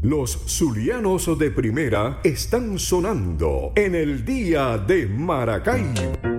Los zulianos de primera están sonando en el Día de Maracaibo.